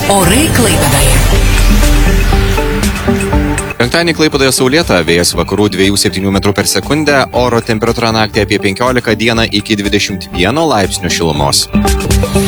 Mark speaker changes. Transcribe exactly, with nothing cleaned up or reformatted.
Speaker 1: Orai Klaipėdoje.
Speaker 2: Penktadienį Klaipėdoje saulėta, vėjas vakarų dviejų septynių metrų per sekundę, oro temperatūra naktį apie penkiolika, dieną iki dvidešimt vieno laipsnio šilumos.